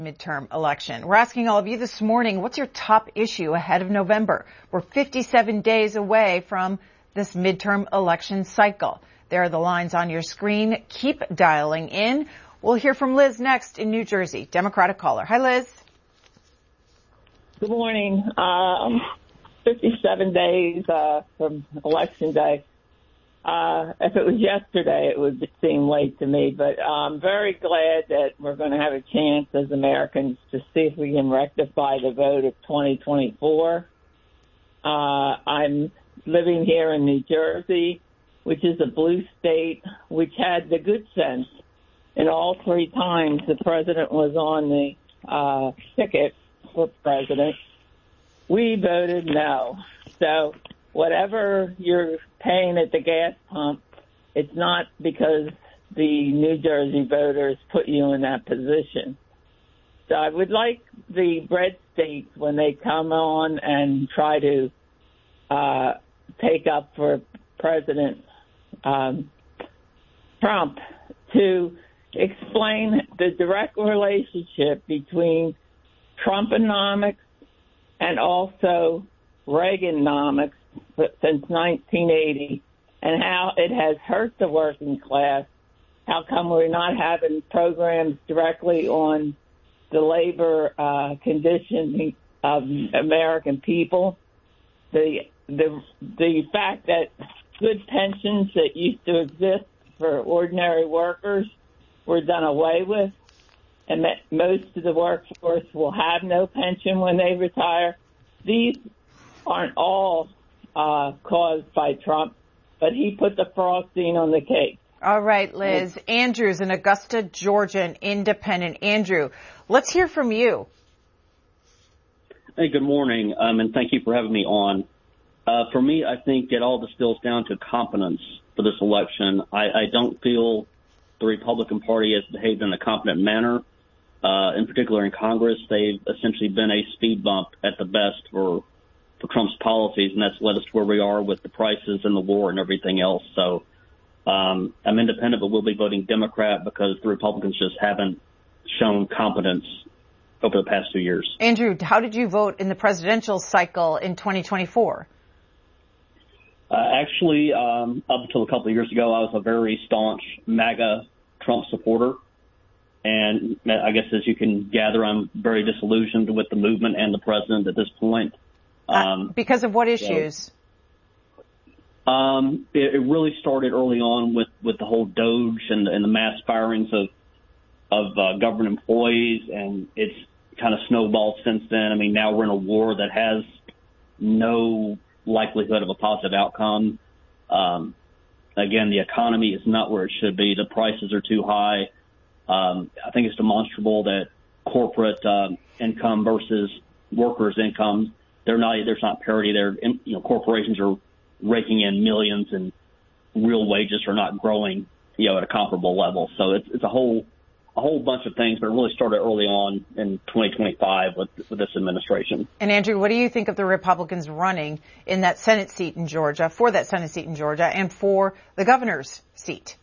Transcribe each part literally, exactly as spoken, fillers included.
Midterm election. We're asking all of you this morning, what's your top issue ahead of November? We're fifty-seven days away from this midterm election cycle. There are the lines on your screen. Keep dialing in. We'll hear from Liz next in New Jersey, Democratic caller. Hi, Liz. Good morning. Um, fifty-seven days uh, from Election Day. Uh, if it was yesterday, it would seem late to me, but I'm very glad that we're going to have a chance as Americans to see if we can rectify the vote of twenty twenty-four. Uh, I'm living here in New Jersey, which is a blue state, which had the good sense in all three times the president was on the uh, ticket for president. We voted no. So whatever you're paying at the gas pump, it's not because the New Jersey voters put you in that position. So I would like the red states, when they come on and try to uh, take up for President um, Trump, to explain the direct relationship between Trumponomics and also Reaganomics since nineteen eighty, and how it has hurt the working class. How come we're not having programs directly on the labor uh, condition of American people? The the the fact that good pensions that used to exist for ordinary workers were done away with, and that most of the workforce will have no pension when they retire. These aren't all uh, caused by Trump, but he put the frosting on the cake. All right, Liz. Andrew's in Augusta, Georgia, an independent. Andrew, let's hear from you. Hey, good morning, um, and thank you for having me on. Uh, for me, I think it all distills down to competence for this election. I, I don't feel the Republican Party has behaved in a competent manner. Uh, in particular in Congress, they've essentially been a speed bump at the best for for Trump's policies, and that's led us to where we are with the prices and the war and everything else. So um, I'm independent, but we'll be voting Democrat because the Republicans just haven't shown competence over the past two years. Andrew, how did you vote in the presidential cycle in twenty twenty-four? Uh, actually, um, up until a couple of years ago, I was a very staunch MAGA Trump supporter. And I guess as you can gather, I'm very disillusioned with the movement and the president at this point. Um, uh, because of what issues? So, um, it, it really started early on with, with the whole Doge and, and the mass firings of of uh, government employees, and it's kind of snowballed since then. I mean, now we're in a war that has no likelihood of a positive outcome. Um, again, the economy is not where it should be. The prices are too high. Um, I think it's demonstrable that corporate um, income versus workers' income, they're not, there's not parity there. You know, corporations are raking in millions and real wages are not growing, you know, at a comparable level. So it's, it's a whole, a whole bunch of things, but it really started early on in twenty twenty-five with, with this administration. And Andrew, what do you think of the Republicans running in that Senate seat in Georgia, for that Senate seat in Georgia, and for the governor's seat?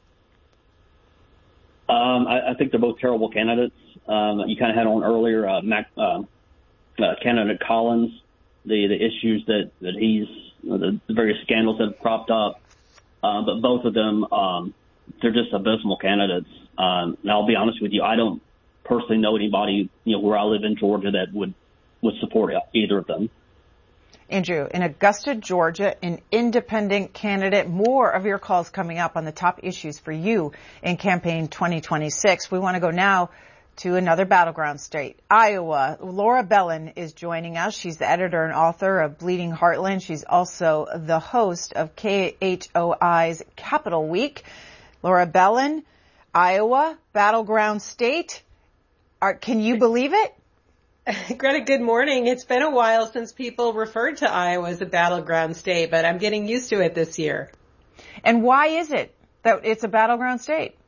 Um, I, I think they're both terrible candidates. Um, you kind of had on earlier, uh, Mac, uh, uh, candidate Collins, the, the issues that, that he's, you know, the, the various scandals that have cropped up. Uh, but both of them, um, they're just abysmal candidates. Um, and I'll be honest with you, I don't personally know anybody, you know, where I live in Georgia that would, would support either of them. Andrew, in Augusta, Georgia, an independent candidate. More of your calls coming up on the top issues for you in campaign twenty twenty-six. We want to go now to another battleground state, Iowa. Laura Bellin is joining us. She's the editor and author of Bleeding Heartland. She's also the host of K H O I's Capital Week. Laura Bellin, Iowa, battleground state. Are, can you believe it? Greta, good morning. It's been a while since people referred to Iowa as a battleground state, but I'm getting used to it this year. And why is it that it's a battleground state?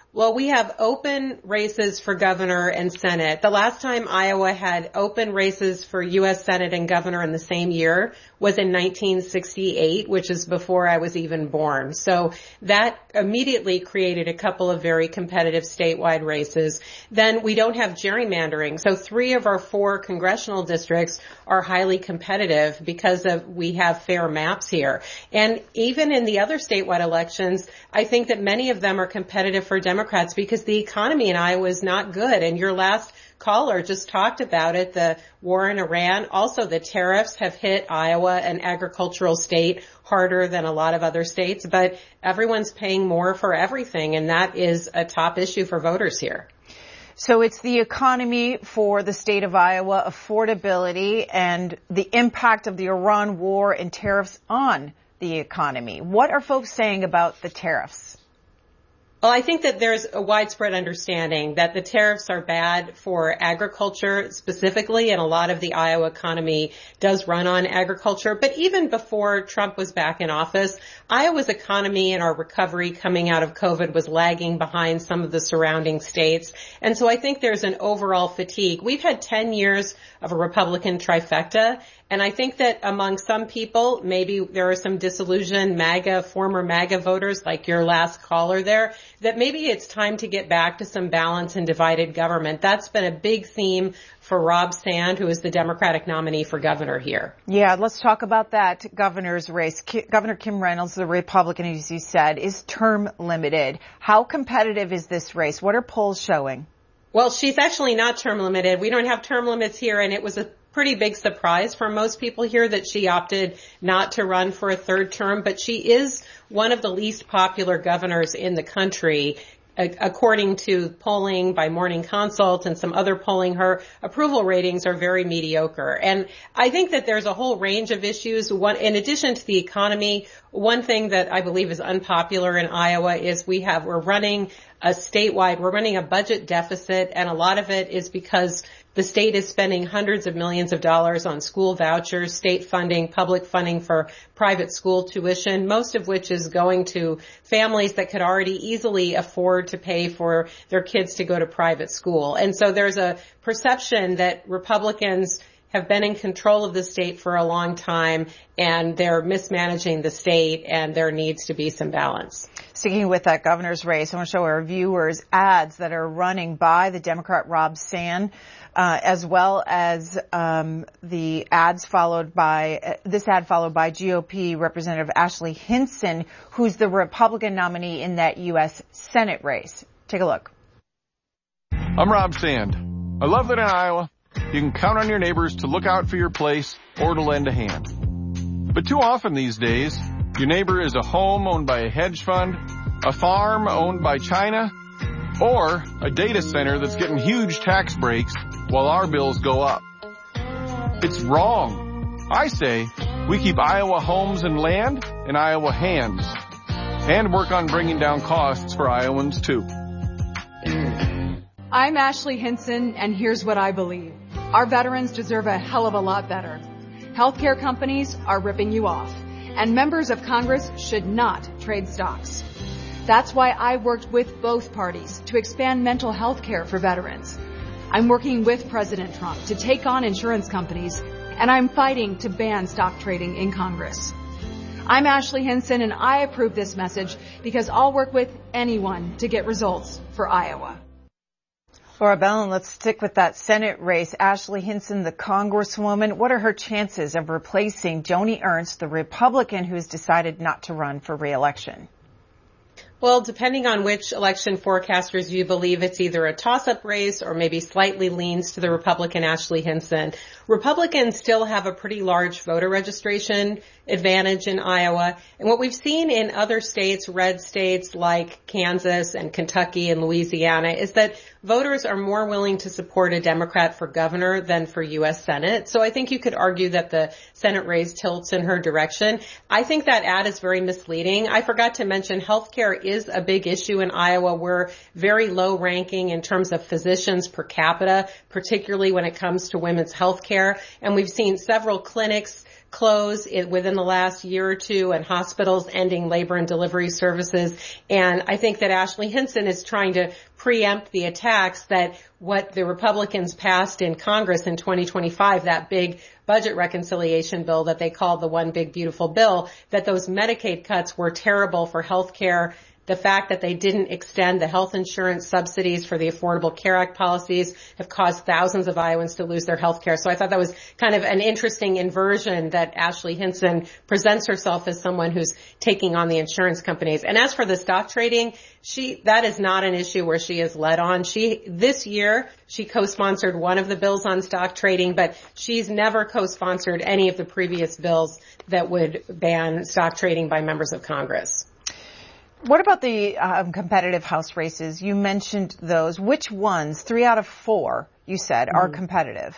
Well, we have open races for governor and Senate. The last time Iowa had open races for U S Senate and governor in the same year was in nineteen sixty-eight, which is before I was even born. So that immediately created a couple of very competitive statewide races. Then we don't have gerrymandering. So three of our four congressional districts are highly competitive because of we have fair maps here. And even in the other statewide elections, I think that many of them are competitive for Democrats because the economy in Iowa is not good. And your last caller just talked about it, the war in Iran. Also, the tariffs have hit Iowa, an agricultural state, harder than a lot of other states. But everyone's paying more for everything, and that is a top issue for voters here. So it's the economy for the state of Iowa, affordability, and the impact of the Iran war and tariffs on the economy. What are folks saying about the tariffs? Well, I think that there's a widespread understanding that the tariffs are bad for agriculture specifically, and a lot of the Iowa economy does run on agriculture. But even before Trump was back in office, Iowa's economy and our recovery coming out of COVID was lagging behind some of the surrounding states. And so I think there's an overall fatigue. We've had ten years of a Republican trifecta. And I think that among some people, maybe there are some disillusioned MAGA, former MAGA voters like your last caller there, that maybe it's time to get back to some balance and divided government. That's been a big theme for Rob Sand, who is the Democratic nominee for governor here. Yeah, let's talk about that governor's race. Ki- Governor Kim Reynolds, the Republican, as you said, is term limited. How competitive is this race? What are polls showing? Well, she's actually not term limited. We don't have term limits here, and it was a pretty big surprise for most people here that she opted not to run for a third term, but she is one of the least popular governors in the country. According to polling by Morning Consult and some other polling, her approval ratings are very mediocre. And I think that there's a whole range of issues. One, in addition to the economy, one thing that I believe is unpopular in Iowa is we have, we're running a statewide, we're running a budget deficit, and a lot of it is because the state is spending hundreds of millions of dollars on school vouchers, state funding, public funding for private school tuition, most of which is going to families that could already easily afford to pay for their kids to go to private school. And so there's a perception that Republicans have been in control of the state for a long time, and they're mismanaging the state, and there needs to be some balance. Sticking with that governor's race, I want to show our viewers ads that are running by the Democrat Rob Sand, uh, as well as um, the ads followed by, uh, this ad followed by G O P Representative Ashley Hinson, who's the Republican nominee in that U S Senate race. Take a look. I'm Rob Sand. I love that in Iowa, you can count on your neighbors to look out for your place or to lend a hand. But too often these days, your neighbor is a home owned by a hedge fund, a farm owned by China, or a data center that's getting huge tax breaks while our bills go up. It's wrong. I say we keep Iowa homes and land in Iowa hands and work on bringing down costs for Iowans too. I'm Ashley Hinson, and here's what I believe. Our veterans deserve a hell of a lot better. Healthcare companies are ripping you off, and members of Congress should not trade stocks. That's why I worked with both parties to expand mental health care for veterans. I'm working with President Trump to take on insurance companies, and I'm fighting to ban stock trading in Congress. I'm Ashley Hinson, and I approve this message because I'll work with anyone to get results for Iowa. Laura Bellin, let's stick with that Senate race. Ashley Hinson, the Congresswoman, what are her chances of replacing Joni Ernst, the Republican who's decided not to run for re-election? Well, depending on which election forecasters you believe, it's either a toss-up race or maybe slightly leans to the Republican Ashley Hinson. Republicans still have a pretty large voter registration advantage in Iowa. And what we've seen in other states, red states like Kansas and Kentucky and Louisiana, is that voters are more willing to support a Democrat for governor than for U S Senate. So I think you could argue that the Senate race tilts in her direction. I think that ad is very misleading. I forgot to mention healthcare is a big issue in Iowa. We're very low ranking in terms of physicians per capita, particularly when it comes to women's health care. And we've seen several clinics close within the last year or two, and hospitals ending labor and delivery services. And I think that Ashley Hinson is trying to preempt the attacks that what the Republicans passed in Congress in twenty twenty-five, that big budget reconciliation bill that they called the One Big Beautiful Bill, that those Medicaid cuts were terrible for health care. The fact that they didn't extend the health insurance subsidies for the Affordable Care Act policies have caused thousands of Iowans to lose their health care. So I thought that was kind of an interesting inversion that Ashley Hinson presents herself as someone who's taking on the insurance companies. And as for the stock trading, she, that is not an issue where she is led on. She, this year, she co-sponsored one of the bills on stock trading, but she's never co-sponsored any of the previous bills that would ban stock trading by members of Congress. What about the um, competitive House races? You mentioned those. Which ones, three out of four, you said, are competitive?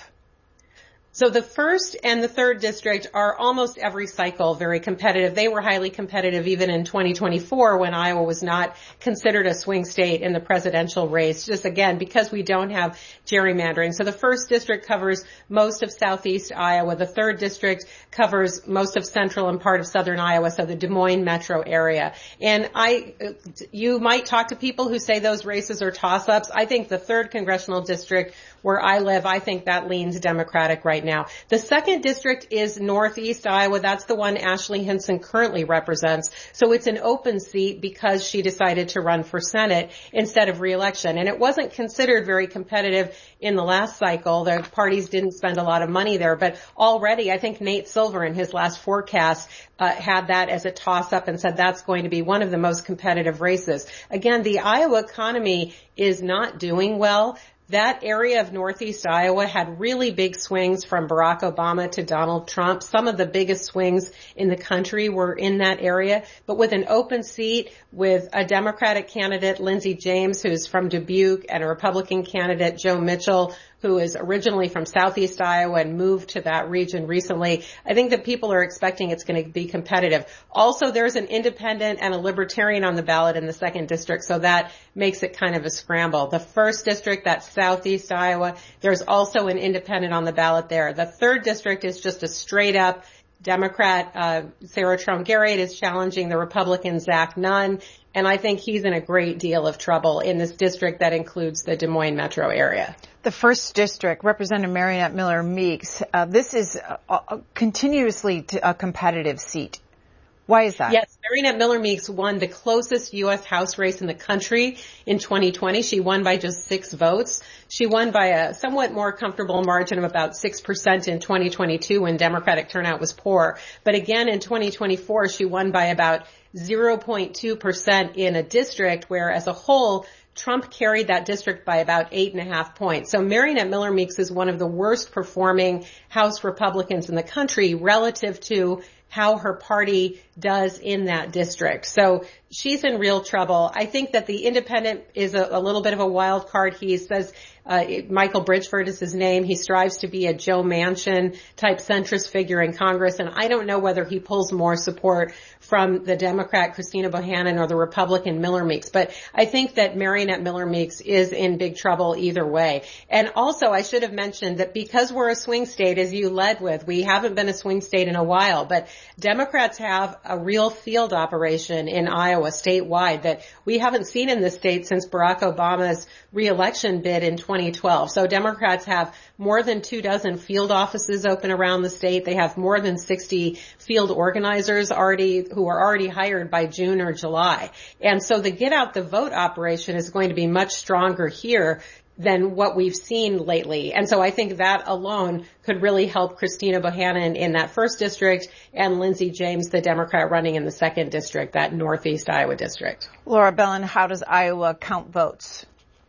So the first and the third district are almost every cycle very competitive. They were highly competitive even in twenty twenty-four when Iowa was not considered a swing state in the presidential race, just again because we don't have gerrymandering. So the first district covers most of southeast Iowa. The third district covers most of central and part of southern Iowa, so the Des Moines metro area. And I, you might talk to people who say those races are toss-ups. I think the third congressional district where I live, I think that leans Democratic right now. The second district is northeast Iowa. That's the one Ashley Hinson currently represents. So it's an open seat because she decided to run for Senate instead of re-election. And it wasn't considered very competitive in the last cycle. The parties didn't spend a lot of money there. But already, I think Nate Silver in his last forecast uh, had that as a toss-up and said that's going to be one of the most competitive races. Again, the Iowa economy is not doing well. That area of northeast Iowa had really big swings from Barack Obama to Donald Trump. Some of the biggest swings in the country were in that area. But with an open seat, with a Democratic candidate, Lindsey James, who's from Dubuque, and a Republican candidate, Joe Mitchell, who is originally from southeast Iowa and moved to that region recently, I think that people are expecting it's going to be competitive. Also, there's an independent and a libertarian on the ballot in the second district, so that makes it kind of a scramble. The first district, that's southeast Iowa, there's also an independent on the ballot there. The third district is just a straight up Democrat. uh, Sarah Trump Garrett is challenging the Republican Zach Nunn, and I think he's in a great deal of trouble in this district that includes the Des Moines metro area. The first district, Representative Mariannette Miller Meeks, uh, this is a, a continuously t- a competitive seat. Why is that? Yes, Mariannette Miller Meeks won the closest U S House race in the country in twenty twenty. She won by just six votes. She won by a somewhat more comfortable margin of about six percent in twenty twenty-two when Democratic turnout was poor. But again, in twenty twenty-four, she won by about zero point two percent in a district where, as a whole, Trump carried that district by about eight and a half points. So Mariannette Miller Meeks is one of the worst performing House Republicans in the country relative to how her party does in that district. So she's in real trouble. I think that the independent is a, a little bit of a wild card. He says uh, Michael Bridgeford is his name. He strives to be a Joe Manchin type centrist figure in Congress, and I don't know whether he pulls more support from the Democrat Christina Bohannon or the Republican Miller Meeks. But I think that Mariannette Miller Meeks is in big trouble either way. And also, I should have mentioned that because we're a swing state, as you led with, we haven't been a swing state in a while, but Democrats have a real field operation in Iowa statewide that we haven't seen in the state since Barack Obama's re-election bid in twenty twelve. So Democrats have more than two dozen field offices open around the state. They have more than sixty field organizers already who are already hired by June or July. And so the get out the vote operation is going to be much stronger here than what we've seen lately. And so I think that alone could really help Christina Bohannon in that first district and Lindsey James, the Democrat running in the second district, that northeast Iowa district. Laura Bellin, how does Iowa count votes?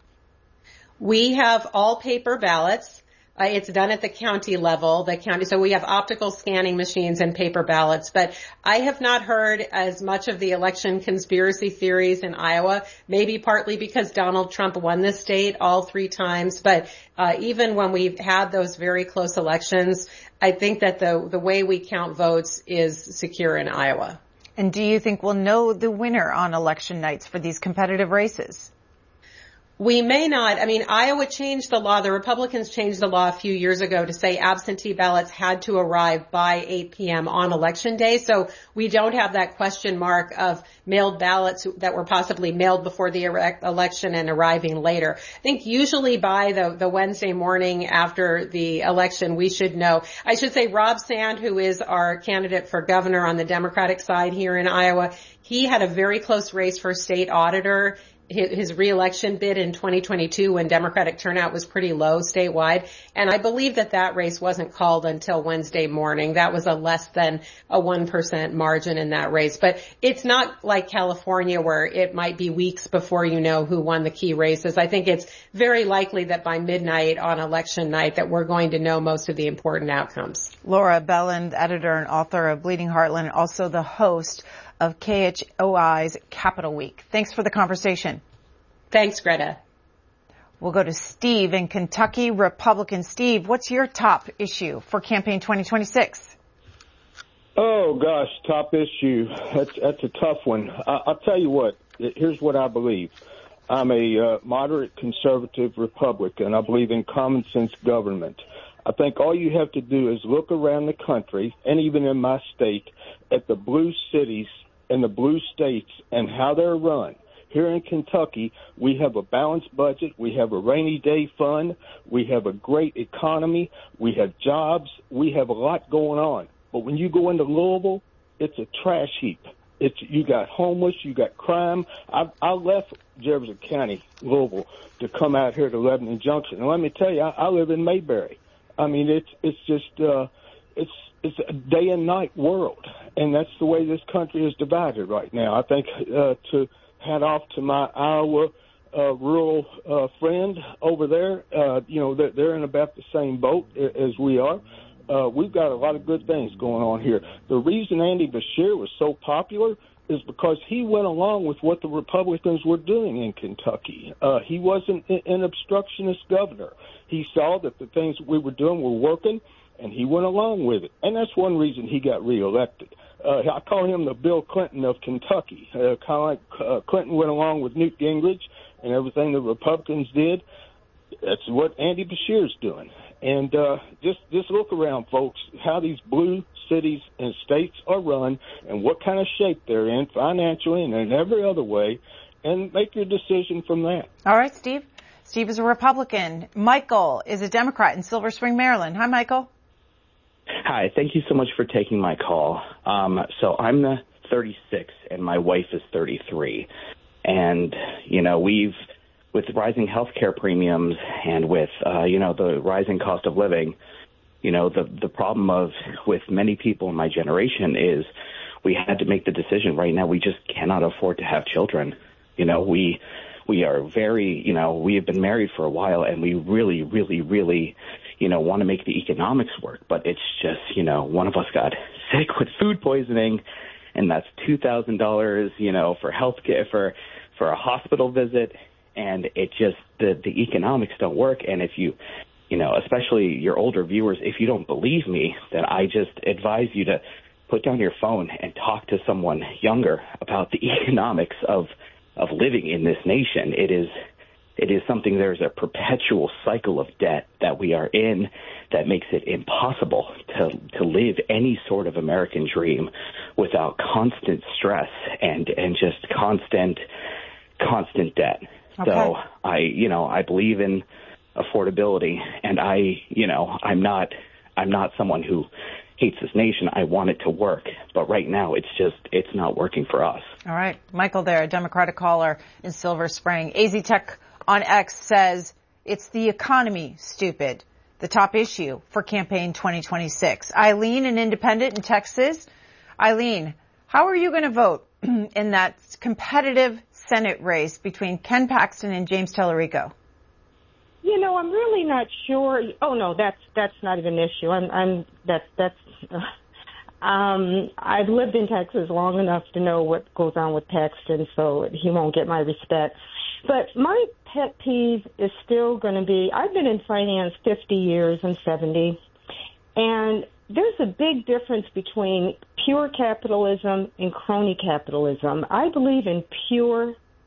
We have all paper ballots. Uh, it's done at the county level, the county. So we have optical scanning machines and paper ballots. But I have not heard as much of the election conspiracy theories in Iowa, maybe partly because Donald Trump won this state all three times. But uh, even when we've had those very close elections, I think that the, the way we count votes is secure in Iowa. And do you think we'll know the winner on election nights for these competitive races? We may not. I mean, Iowa changed the law. The Republicans changed the law a few years ago to say absentee ballots had to arrive by eight p.m. on Election Day. So we don't have that question mark of mailed ballots that were possibly mailed before the election and arriving later. I think usually by the, the Wednesday morning after the election, we should know. I should say Rob Sand, who is our candidate for governor on the Democratic side here in Iowa, he had a very close race for state auditor. His reelection bid in twenty twenty-two when Democratic turnout was pretty low statewide. And I believe that that race wasn't called until Wednesday morning. That was a less than a one percent margin in that race. But it's not like California where it might be weeks before you know who won the key races. I think it's very likely that by midnight on election night that we're going to know most of the important outcomes. Laura Belland, editor and author of Bleeding Heartland, and also the host of K H O I's Capital Week. Thanks for the conversation. Thanks, Greta. We'll go to Steve in Kentucky, Republican. Steve, what's your top issue for campaign twenty twenty-six? Oh, gosh, top issue. That's, that's a tough one. I, I'll tell you what. Here's what I believe. I'm a uh, moderate conservative Republican. I believe in common sense government. I think all you have to do is look around the country, and even in my state, at the blue cities and the blue states and how they're run. Here in Kentucky, we have a balanced budget. We have a rainy day fund. We have a great economy. We have jobs. We have a lot going on. But when you go into Louisville, it's a trash heap. It's, you got homeless, you got crime. I, I left Jefferson County, Louisville, to come out here to Lebanon Junction. And let me tell you, I, I live in Mayberry. I mean, it's it's just uh, it's it's a day and night world, and that's the way this country is divided right now. I think uh, to hat off to my Iowa uh, rural uh, friend over there, uh, you know, they're, they're in about the same boat as we are. Uh, we've got a lot of good things going on here. The reason Andy Beshear was so popular is because he went along with what the Republicans were doing in Kentucky. Uh, he wasn't an obstructionist governor. He saw that the things we were doing were working, and he went along with it. And that's one reason he got reelected. Uh, I call him the Bill Clinton of Kentucky. Uh, kind of like uh, Clinton went along with Newt Gingrich and everything the Republicans did. That's what Andy Beshear's doing. And uh, just just look around, folks, how these blue cities and states are run and what kind of shape they're in financially and in every other way, and make your decision from that. All right, Steve. Steve is a Republican. Michael is a Democrat in Silver Spring, Maryland. Hi, Michael. Hi. Thank you so much for taking my call. Um, so I'm the thirty-six, and my wife is thirty-three. And, you know, we've, with rising healthcare premiums and with, uh, you know, the rising cost of living, you know, the, the problem of with many people in my generation is we had to make the decision right now. We just cannot afford to have children. You know, we we are very, you know, we have been married for a while, and we really, really, really, you know, want to make the economics work. But it's just, you know, one of us got sick with food poisoning, and that's two thousand dollars, you know, for health care, for, for a hospital visit. And it just, the, the economics don't work. And if you, you know, especially your older viewers, if you don't believe me, then I just advise you to put down your phone and talk to someone younger about the economics of, of living in this nation. It is, it is something, there's a perpetual cycle of debt that we are in that makes it impossible to, to live any sort of American dream without constant stress and, and just constant, constant debt. Okay. So I, you know, I believe in affordability, and I, you know, I'm not, I'm not someone who hates this nation. I want it to work, but right now it's just, it's not working for us. All right. Michael there, a Democratic caller in Silver Spring. A Z Tech on X says it's the economy, stupid. The top issue for campaign twenty twenty-six. Eileen, an independent in Texas. Eileen, how are you going to vote in that competitive Senate race between Ken Paxton and James Tallarico? You know, I'm really not sure. Oh no, that's that's not even an issue. I'm I'm that's that's. Uh, um, I've lived in Texas long enough to know what goes on with Paxton, so he won't get my respect. But my pet peeve is still going to be, I've been in finance fifty years and seventy, and there's a big difference between pure capitalism and crony capitalism. I believe in pure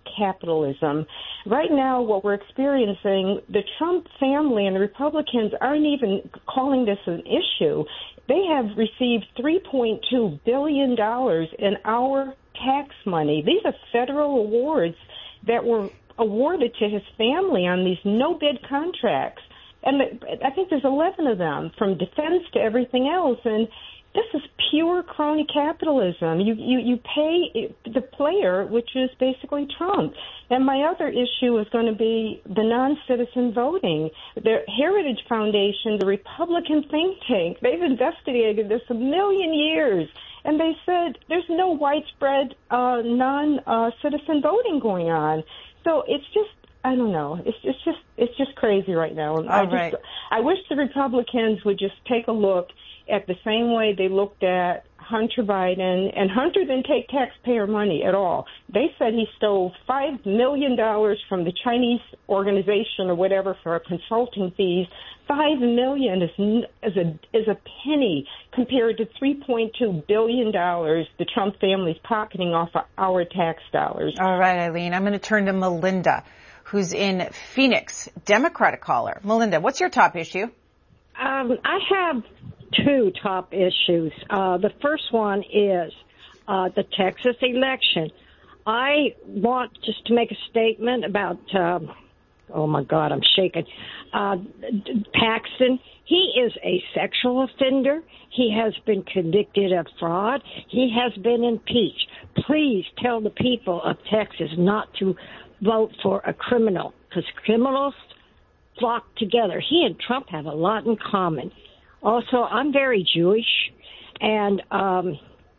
capitalism. Right now, what we're experiencing, the Trump family and the Republicans aren't even calling this an issue. They have received three point two billion dollars in our tax money. These are federal awards that were awarded to his family on these no-bid contracts. And I think there's eleven of them, from defense to everything else. And this is pure crony capitalism. You, you, you pay the player, which is basically Trump. And my other issue is going to be the non-citizen voting. The Heritage Foundation, the Republican think tank, they've investigated this a million years. And they said there's no widespread uh, non-citizen uh, voting going on. So it's just, I don't know. It's, it's just, it's just crazy right now. All I right. just, I wish the Republicans would just take a look at the same way they looked at Hunter Biden. And Hunter didn't take taxpayer money at all. They said he stole five million dollars from the Chinese organization or whatever for consulting fees. Five million is, is a, is a penny compared to three point two billion dollars the Trump family's pocketing off of our tax dollars. All right, Eileen, I'm going to turn to Melinda, who's in Phoenix, Democratic caller. Melinda, what's your top issue? Um, I have two top issues. Uh, the first one is uh, the Texas election. I want just to make a statement about, um, oh, my God, I'm shaking, uh, Paxton. He is a sexual offender. He has been convicted of fraud. He has been impeached. Please tell the people of Texas not to vote for a criminal, because criminals flock together. He and Trump have a lot in common. Also, I'm very Jewish, and um,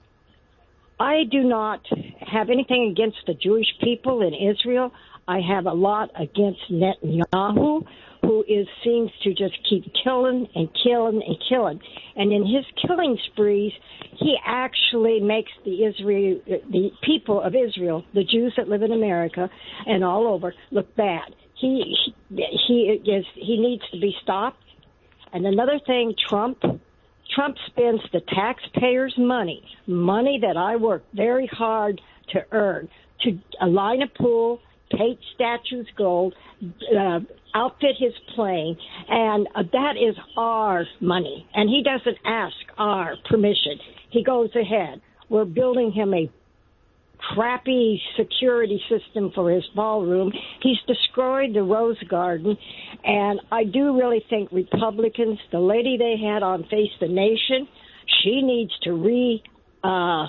I do not have anything against the Jewish people in Israel. I have a lot against Netanyahu, who is seems to just keep killing and killing and killing. And in his killing sprees, he actually makes the Israel, the people of Israel, the Jews that live in America and all over, look bad. He he, he is he needs to be stopped. And another thing, Trump, Trump spends the taxpayers' money, money that I worked very hard to earn, to line a pool, paint statues gold, uh, outfit his plane, and uh, that is our money. And he doesn't ask our permission. He goes ahead. We're building him a crappy security system for his ballroom. He's destroyed the Rose Garden, and I do really think Republicans, the lady they had on Face the Nation, she needs to re uh,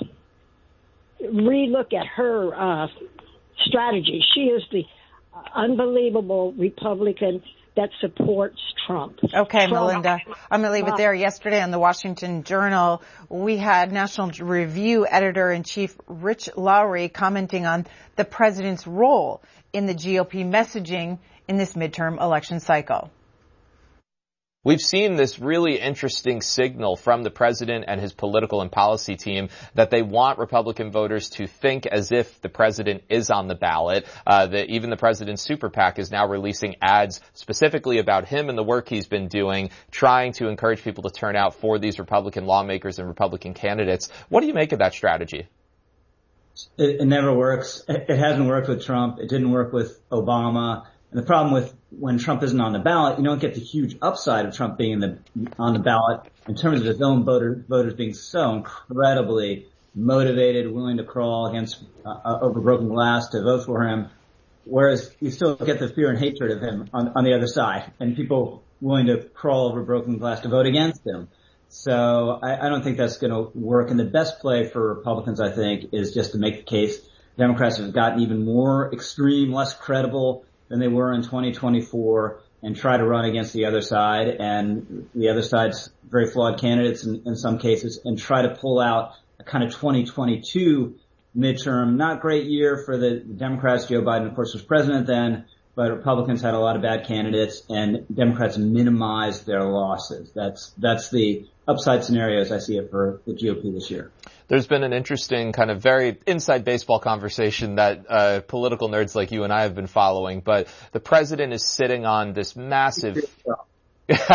re-look at her uh, strategy. She is the unbelievable Republican that supports Trump. Okay, Trump. Melinda, I'm going to leave it there. Yesterday on the Washington Journal, we had National Review Editor-in-Chief Rich Lowry commenting on the president's role in the G O P messaging in this midterm election cycle. We've seen this really interesting signal from the president and his political and policy team that they want Republican voters to think as if the president is on the ballot. Uh, that even the president's super PAC is now releasing ads specifically about him and the work he's been doing, trying to encourage people to turn out for these Republican lawmakers and Republican candidates. What do you make of that strategy? It, it never works. It, it hasn't worked with Trump. It didn't work with Obama. And the problem with when Trump isn't on the ballot, you don't get the huge upside of Trump being in the, on the ballot in terms of his own voter, voters being so incredibly motivated, willing to crawl against uh, over broken glass to vote for him. Whereas you still get the fear and hatred of him on, on the other side, and people willing to crawl over broken glass to vote against him. So I, I don't think that's going to work. And the best play for Republicans, I think, is just to make the case Democrats have gotten even more extreme, less credible than they were in twenty twenty-four, and try to run against the other side and the other side's very flawed candidates in, in some cases, and try to pull out a kind of twenty twenty-two midterm. Not great year for the Democrats. Joe Biden, of course, was president then, but Republicans had a lot of bad candidates, and Democrats minimized their losses. That's that's the upside scenario as I see it for the G O P this year. There's been an interesting kind of very inside baseball conversation that uh political nerds like you and I have been following, but the president is sitting on this massive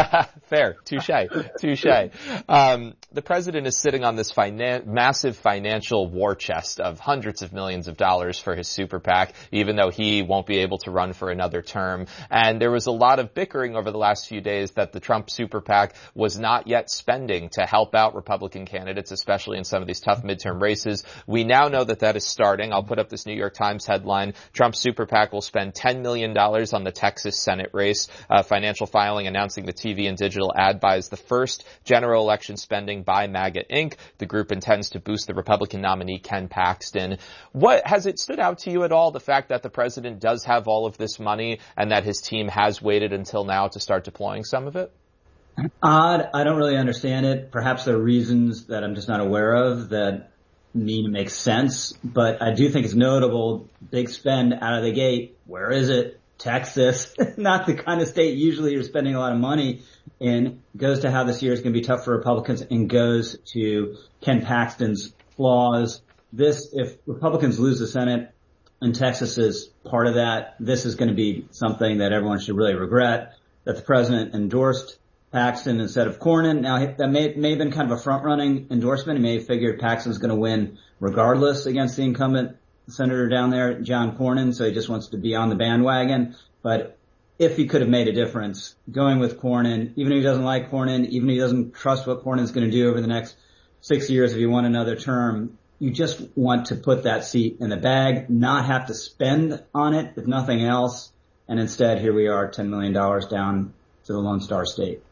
fair. Touche. Touche. Um, the president is sitting on this finan- massive financial war chest of hundreds of millions of dollars for his super PAC, even though he won't be able to run for another term. And there was a lot of bickering over the last few days that the Trump super PAC was not yet spending to help out Republican candidates, especially in some of these tough midterm races. We now know that that is starting. I'll put up this New York Times headline. Trump super PAC will spend ten million dollars on the Texas Senate race. Uh, financial filing announcing the T V and digital ad buy is the first general election spending by MAGA Incorporated. The group intends to boost the Republican nominee Ken Paxton. What has it stood out to you at all, the fact that the president does have all of this money and that his team has waited until now to start deploying some of it? Odd. I don't really understand it. Perhaps there are reasons that I'm just not aware of that mean it makes sense. But I do think it's notable. Big spend out of the gate. Where is it? Texas. Not the kind of state usually you're spending a lot of money in. Goes to how this year is going to be tough for Republicans and goes to Ken Paxton's flaws. This, if Republicans lose the Senate and Texas is part of that, this is going to be something that everyone should really regret, that the president endorsed Paxton instead of Cornyn. Now, that may, may have been kind of a front-running endorsement. He may have figured Paxton's going to win regardless against the incumbent senator down there, John Cornyn, so he just wants to be on the bandwagon. But if he could have made a difference, going with Cornyn, even if he doesn't like Cornyn, even if he doesn't trust what Cornyn's going to do over the next six years if he won another term, you just want to put that seat in the bag, not have to spend on it, if nothing else. And instead, here we are, ten million dollars down to the Lone Star State.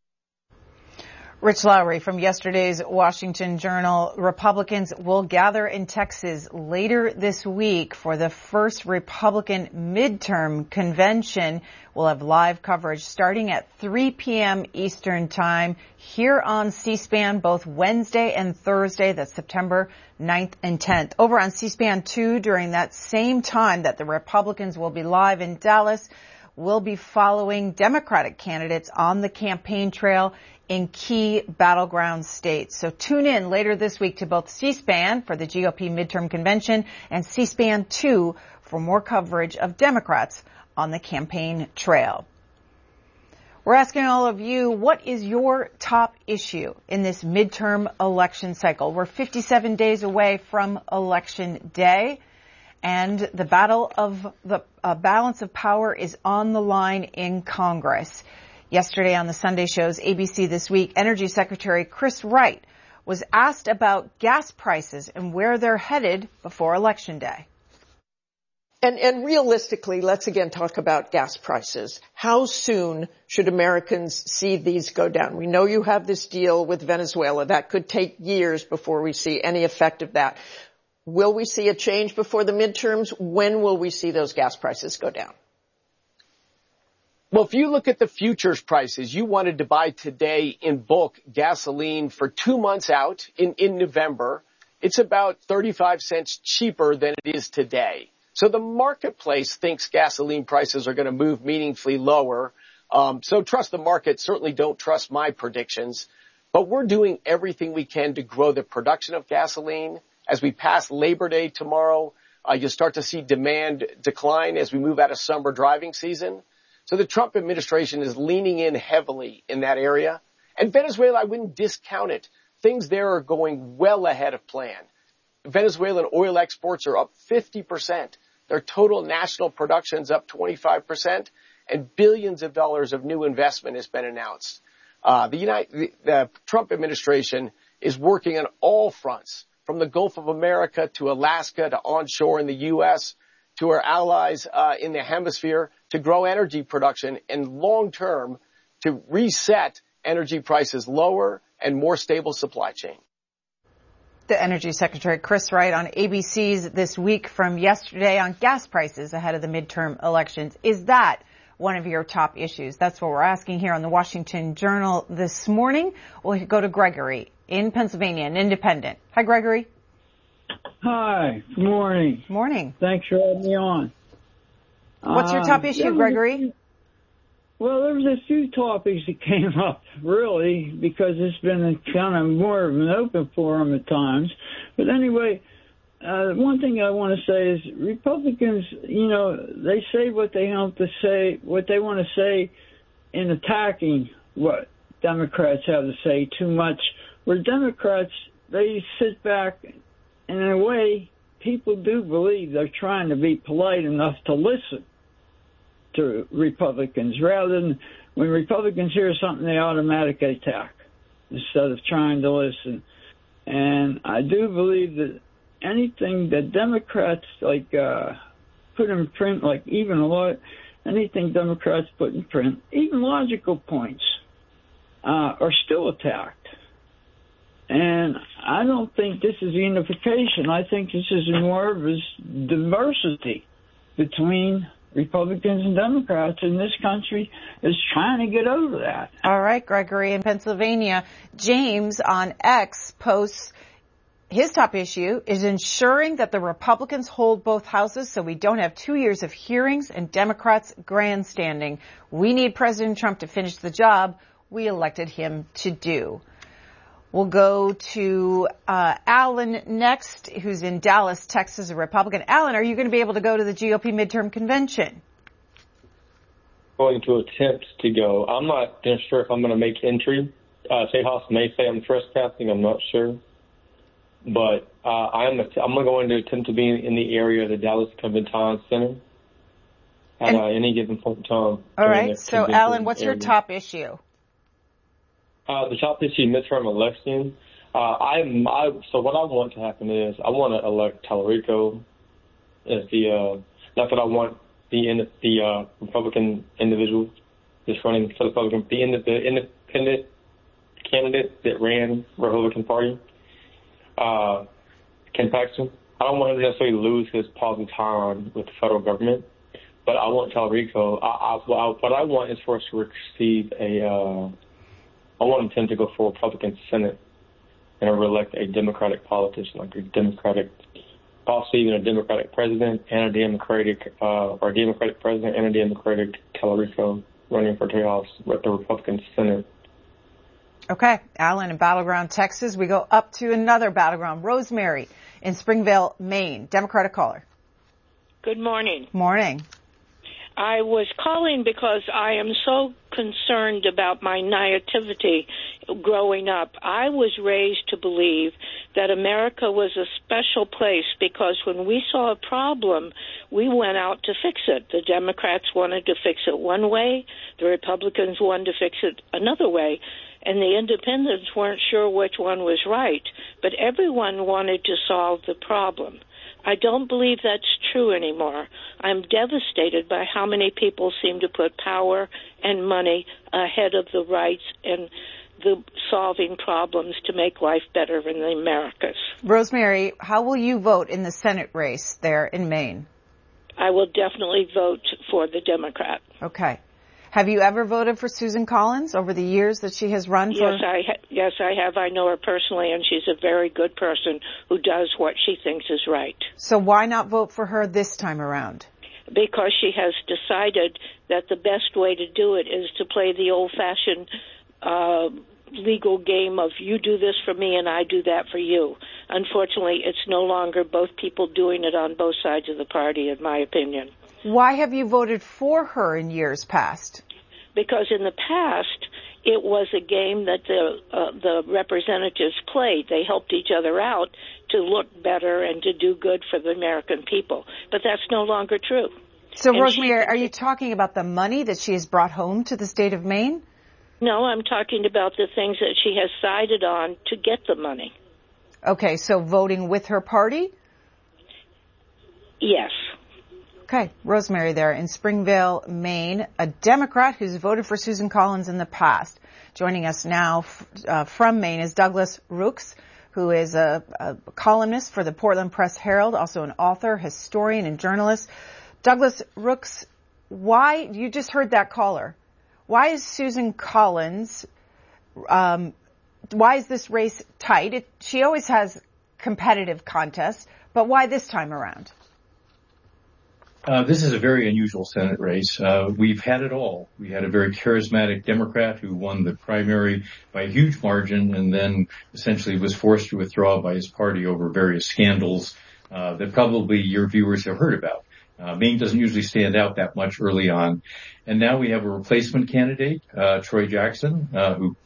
Rich Lowry from yesterday's Washington Journal. Republicans will gather in Texas later this week for the first Republican midterm convention. We'll have live coverage starting at three p.m. Eastern Time here on C-SPAN both Wednesday and Thursday. That's September ninth and tenth. Over on C-SPAN two during that same time that the Republicans will be live in Dallas, we'll be following Democratic candidates on the campaign trail in key battleground states. So tune in later this week to both C-SPAN for the G O P midterm convention and C-SPAN two for more coverage of Democrats on the campaign trail. We're asking all of you, what is your top issue in this midterm election cycle? We're fifty-seven days away from Election Day, and the battle of the uh, balance of power is on the line in Congress. Yesterday on the Sunday show's A B C This Week, Energy Secretary Chris Wright was asked about gas prices and where they're headed before Election Day. And, and realistically, let's again talk about gas prices. How soon should Americans see these go down? We know you have this deal with Venezuela. That could take years before we see any effect of that. Will we see a change before the midterms? When will we see those gas prices go down? Well, if you look at the futures prices, you wanted to buy today in bulk gasoline for two months out in, in November. It's about thirty-five cents cheaper than it is today. So the marketplace thinks gasoline prices are going to move meaningfully lower. Um, so trust the market. Certainly don't trust my predictions. But we're doing everything we can to grow the production of gasoline. As we pass Labor Day tomorrow, uh, you'll start to see demand decline as we move out of summer driving season. So the Trump administration is leaning in heavily in that area. And Venezuela, I wouldn't discount it. Things there are going well ahead of plan. Venezuelan oil exports are up fifty percent. Their total national production's up twenty-five percent. And billions of dollars of new investment has been announced. Uh, the, United, the, the Trump administration is working on all fronts, from the Gulf of America to Alaska to onshore in the U S to our allies uh, in the hemisphere, to grow energy production and long-term to reset energy prices lower and more stable supply chain. The Energy Secretary Chris Wright on A B C's This Week from yesterday on gas prices ahead of the midterm elections. Is that one of your top issues? That's what we're asking here on the Washington Journal this morning. We'll go to Gregory in Pennsylvania, an independent. Hi, Gregory. Hi. Good morning. Morning. Thanks for having me on. What's your top uh, issue, Gregory? Well, there was a few topics that came up, really, because it's been a kind of more of an open forum at times. But anyway, uh, one thing I want to say is Republicans, you know, they say what they have to say, what they want to say in attacking what Democrats have to say too much. Where Democrats, they sit back, and in a way, people do believe they're trying to be polite enough to listen to Republicans, rather than when Republicans hear something, they automatically attack instead of trying to listen. And I do believe that anything that Democrats like uh, put in print, like even a lot, anything Democrats put in print, even logical points, uh, are still attacked. And I don't think this is unification. I think this is more of a diversity between Republicans and Democrats in this country is trying to get over that. All right, Gregory in Pennsylvania. James on X posts his top issue is ensuring that the Republicans hold both houses so we don't have two years of hearings and Democrats grandstanding. We need President Trump to finish the job we elected him to do. We'll go to uh, Alan next, who's in Dallas, Texas, a Republican. Alan, are you going to be able to go to the G O P midterm convention? Going to attempt to go. I'm not sure if I'm going to make entry. Uh, State House may say I'm trespassing. I'm not sure. But uh, I'm I'm going to attempt to be in the area of the Dallas Convention Center at uh, any given point in time. All right. So, Alan, what's area. your top issue? Uh, the top issue midterm election. Uh, I'm, I, so what I want to happen is I want to elect Tallarico as the, uh, not that I want the, the, uh, Republican individual that's running for the Republican, the, the independent candidate that ran Republican Party, uh, Ken Paxton. I don't want him to necessarily lose his positive time with the federal government, but I want Tallarico. I, I, what I want is for us to receive a, uh, I want him to go for a Republican Senate and re-elect a Democratic politician, like a Democratic, possibly even a Democratic president and a Democratic, uh, or a Democratic president and a Democratic Tallarico running for State House with the Republican Senate. Okay, Alan in Battleground, Texas. We go up to another battleground, Rosemary in Springville, Maine. Democratic caller. Good morning. Morning. I was calling because I am so concerned about my naivety growing up. I was raised to believe that America was a special place because when we saw a problem, we went out to fix it. The Democrats wanted to fix it one way, the Republicans wanted to fix it another way, and the independents weren't sure which one was right, but everyone wanted to solve the problem. I don't believe that's true anymore. I'm devastated by how many people seem to put power and money ahead of the rights and the solving problems to make life better in the Americas. Rosemary, how will you vote in the Senate race there in Maine? I will definitely vote for the Democrat. Okay. Have you ever voted for Susan Collins over the years that she has run for? Yes, I ha- yes, I have. I know her personally, and she's a very good person who does what she thinks is right. So why not vote for her this time around? Because she has decided that the best way to do it is to play the old-fashioned uh, legal game of you do this for me and I do that for you. Unfortunately, it's no longer both people doing it on both sides of the party, in my opinion. Why have you voted for her in years past? Because in the past, it was a game that the uh, the representatives played. They helped each other out to look better and to do good for the American people. But that's no longer true. So, and Rosemary, she, are you talking about the money that she has brought home to the state of Maine? No, I'm talking about the things that she has sided on to get the money. Okay, so voting with her party? Yes. Okay, Rosemary there in Springville, Maine, a Democrat who's voted for Susan Collins in the past. Joining us now uh, from Maine is Douglas Rooks, who is a, a columnist for the Portland Press Herald, also an author, historian, and journalist. Douglas Rooks, why, you just heard that caller, why is Susan Collins, um, why is this race tight? It, she always has competitive contests, but why this time around? Uh, this is a very unusual Senate race. Uh, we've had it all. We had a very charismatic Democrat who won the primary by a huge margin and then essentially was forced to withdraw by his party over various scandals uh, that probably your viewers have heard about. Uh, Maine doesn't usually stand out that much early on. And now we have a replacement candidate, uh, Troy Jackson, uh, who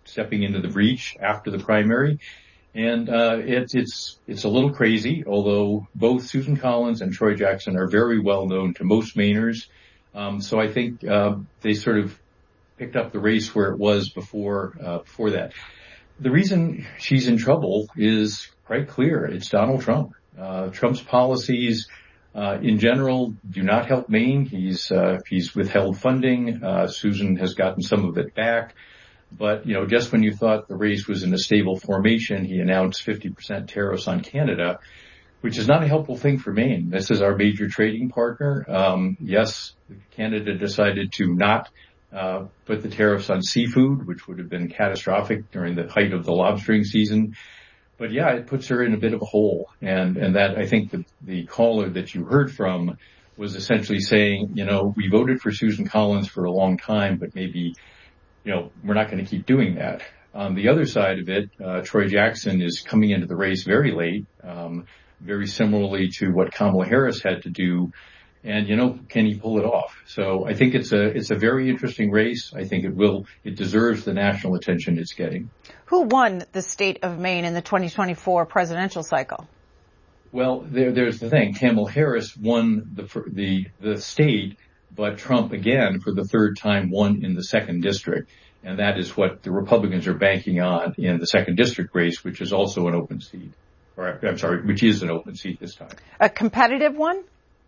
stepping into the breach after the primary. And uh, it's it's it's a little crazy, although both Susan Collins and Troy Jackson are very well known to most Mainers. Um, so I think uh, they sort of picked up the race where it was before uh, before that. The reason she's in trouble is quite clear. It's Donald Trump. Uh, Trump's policies uh, in general do not help Maine. He's uh, he's withheld funding. Uh, Susan has gotten some of it back. But, you know, just when you thought the race was in a stable formation, he announced fifty percent tariffs on Canada, which is not a helpful thing for Maine. This is our major trading partner. Um, yes, Canada decided to not uh, put the tariffs on seafood, which would have been catastrophic during the height of the lobstering season. But yeah, it puts her in a bit of a hole. And, and that, I think the, the caller that you heard from was essentially saying, you know, we voted for Susan Collins for a long time, but maybe, you know, we're not going to keep doing that. On the other side of it, uh, Troy Jackson is coming into the race very late, um, very similarly to what Kamala Harris had to do. And, you know, can he pull it off? So I think it's a, it's a very interesting race. I think it will, it deserves the national attention it's getting. Who won the state of Maine in the twenty twenty-four presidential cycle? Well, there, there's the thing. Kamala Harris won the, the, the state, but Trump again for the third time won in the second district. And that is what the Republicans are banking on in the second district race, which is also an open seat. Or I'm sorry, which is an open seat this time. A competitive one?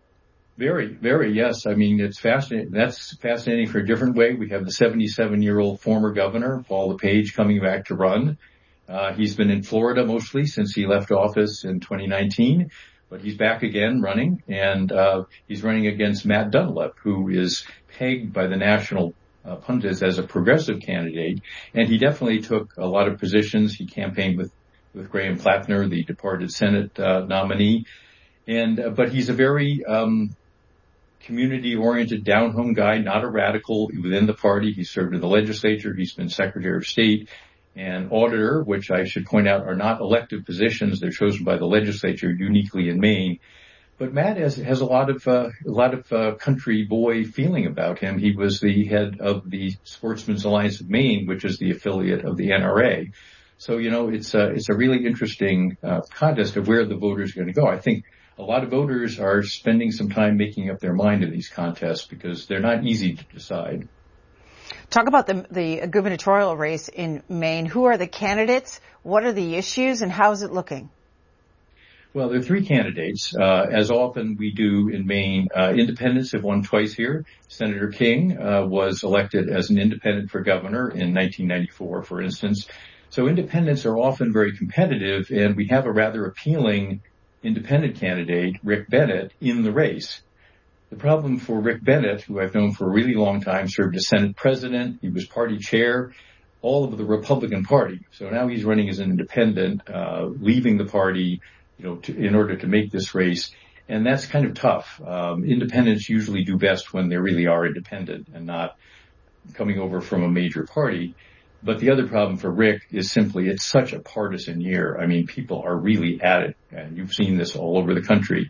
Very, very, yes. I mean, it's fascinating. That's fascinating for a different way. We have the seventy-seven-year-old former governor, Paul LePage, coming back to run. Uh, he's been in Florida mostly since he left office in twenty nineteen. But he's back again running, and uh he's running against Matt Dunlap, who is pegged by the national uh, pundits as a progressive candidate. And he definitely took a lot of positions. He campaigned with, with Graham Plattner, the departed Senate uh, nominee. And uh, but he's a very um community-oriented, down-home guy, not a radical within the party. He served in the legislature. He's been Secretary of State and auditor, which I should point out are not elected positions. They're chosen by the legislature uniquely in Maine. But Matt has, has a lot of, uh, a lot of, uh, country boy feeling about him. He was the head of the Sportsmen's Alliance of Maine, which is the affiliate of the N R A. So, you know, it's a, it's a really interesting, uh, contest of where the voters are going to go. I think a lot of voters are spending some time making up their mind in these contests because they're not easy to decide. Talk about the, the gubernatorial race in Maine. Who are the candidates? What are the issues, and how is it looking? Well, there are three candidates. Uh, as often we do in Maine, uh, independents have won twice here. Senator King uh, was elected as an independent for governor in nineteen ninety-four, for instance. So independents are often very competitive, and we have a rather appealing independent candidate, Rick Bennett, in the race. The problem for Rick Bennett, who I've known for a really long time, served as Senate president. He was party chair, all of the Republican Party. So now he's running as an independent, uh, leaving the party, you know, to, in order to make this race. And that's kind of tough. Um, independents usually do best when they really are independent and not coming over from a major party. But the other problem for Rick is simply it's such a partisan year. I mean, people are really at it, and you've seen this all over the country.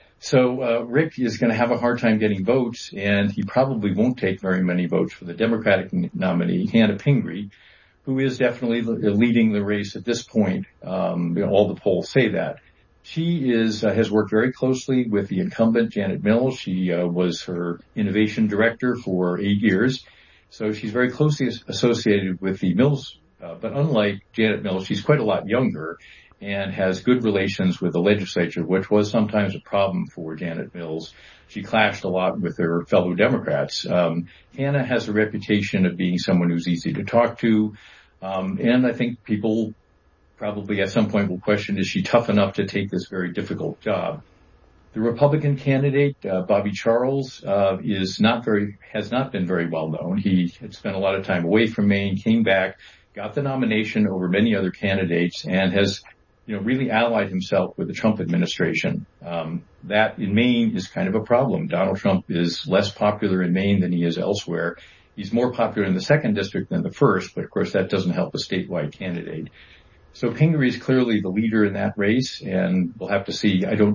So uh, Rick is going to have a hard time getting votes, and he probably won't take very many votes for the Democratic nominee, Hannah Pingree, who is definitely leading the race at this point. Um, you know, all the polls say that. She is uh, has worked very closely with the incumbent, Janet Mills. She uh, was her innovation director for eight years. So she's very closely associated with the Mills, uh, but unlike Janet Mills, she's quite a lot younger and has good relations with the legislature, which was sometimes a problem for Janet Mills. She clashed a lot with her fellow Democrats. Um, Hannah has a reputation of being someone who's easy to talk to, um, and I think people probably at some point will question, is she tough enough to take this very difficult job? The Republican candidate, uh, Bobby Charles, uh, is not very, has not been very well known. He had spent a lot of time away from Maine, came back, got the nomination over many other candidates, and has, you know, really allied himself with the Trump administration. Um, that in Maine is kind of a problem. Donald Trump is less popular in Maine than he is elsewhere. He's more popular in the second district than the first, but of course that doesn't help a statewide candidate. So Pingree is clearly the leader in that race, and we'll have to see. I don't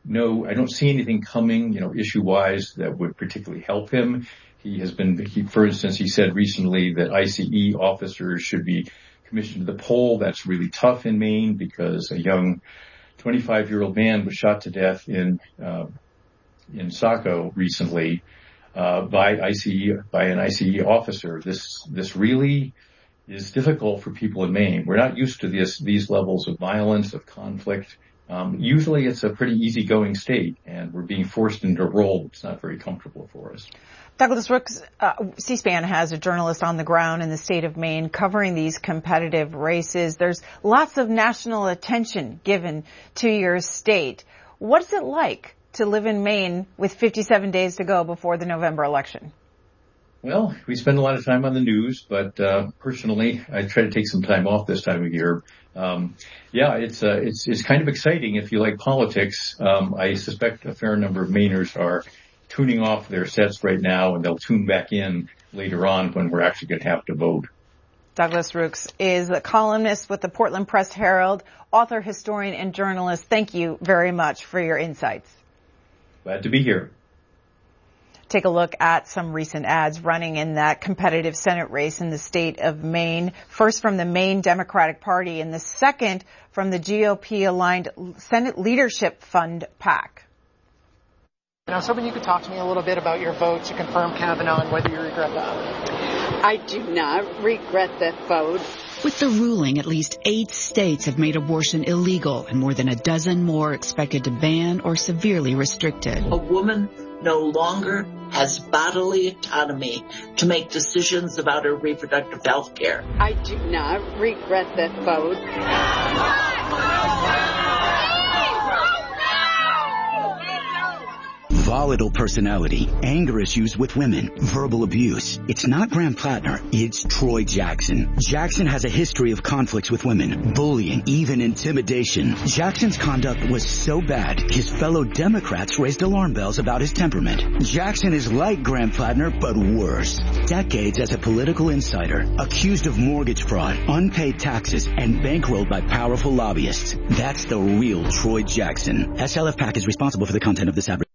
no, I don't see anything coming, you know, issue-wise that would particularly help him. He has been, he, for instance, he said recently that I C E officers should be commissioned to the poll. That's really tough in Maine because a young twenty-five-year-old man was shot to death in uh, in Saco recently uh, by I C E by an I C E officer. This this really is difficult for people in Maine. We're not used to this these levels of violence, of conflict. Um, usually, it's a pretty easygoing state, and we're being forced into a role that's not very comfortable for us. Douglas Rooks, uh, C-SPAN has a journalist on the ground in the state of Maine covering these competitive races. There's lots of national attention given to your state. What's it like to live in Maine with fifty-seven days to go before the November election? Well, we spend a lot of time on the news, but uh, personally, I try to take some time off this time of year. Um, yeah, it's uh, it's it's kind of exciting if you like politics. Um, I suspect a fair number of Mainers are tuning off their sets right now, and they'll tune back in later on when we're actually going to have to vote. Douglas Rooks is a columnist with the Portland Press Herald, author, historian, and journalist. Thank you very much for your insights. Glad to be here. Take a look at some recent ads running in that competitive Senate race in the state of Maine. First from the Maine Democratic Party, and the second from the G O P-aligned Senate Leadership Fund PAC. I was hoping you could talk to me a little bit about your vote to confirm Kavanaugh and whether you regret that. I do not regret that vote. With the ruling, at least eight states have made abortion illegal, and more than a dozen more expected to ban or severely restrict it. A woman no longer has bodily autonomy to make decisions about her reproductive health care. I do not regret that vote. Volatile personality, anger issues with women, verbal abuse. It's not Graham Plattner, it's Troy Jackson. Jackson has a history of conflicts with women, bullying, even intimidation. Jackson's conduct was so bad, his fellow Democrats raised alarm bells about his temperament. Jackson is like Graham Plattner, but worse. Decades as a political insider, accused of mortgage fraud, unpaid taxes, and bankrolled by powerful lobbyists. That's the real Troy Jackson. S L F PAC is responsible for the content of this advertisement.